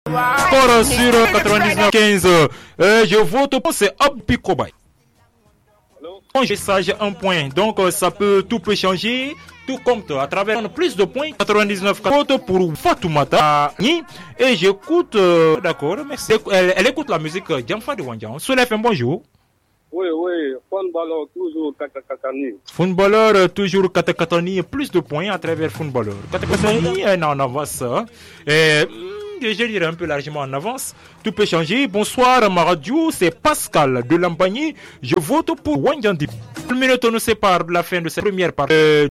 Encore sur 99-15. Je vote pour c'est Abbi Kobay. Message 1 point. Donc tout peut changer. Tout compte à travers plus de points. 99 vote pour Fatoumata. Et j'écoute. D'accord, merci. Elle écoute la musique Djamfa de Wandjan. Soulef, un bonjour. Oui, footballeur toujours Katakatani. Footballeur toujours Katakatani, plus de points à travers footballeur. Katakatani est en avance. Je dirais un peu largement en avance. Tout peut changer. Bonsoir, ma radio, c'est Pascal de Lampagny. Je vote pour Wandjandi. Une minute nous sépare de la fin de cette première partie.